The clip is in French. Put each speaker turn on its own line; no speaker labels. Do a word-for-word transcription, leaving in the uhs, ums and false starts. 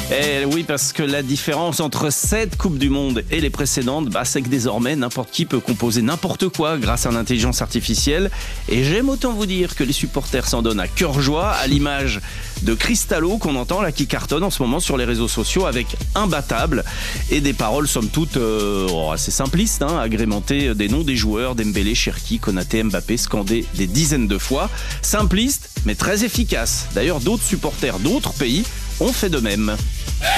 Eh oui, parce que la différence entre cette Coupe du Monde et les précédentes, bah, c'est que désormais, n'importe qui peut composer n'importe quoi grâce à l'intelligence artificielle. Et j'aime autant vous dire que les supporters s'en donnent à cœur joie, à l'image de Cristallo qu'on entend là, qui cartonne en ce moment sur les réseaux sociaux avec Imbattable et des paroles somme toute euh, oh, assez simplistes, hein, agrémentées des noms des joueurs, Dembélé, Cherki, Konaté, Mbappé, scandés des dizaines de fois. Simpliste, mais très efficace. D'ailleurs, d'autres supporters d'autres pays ont fait de même.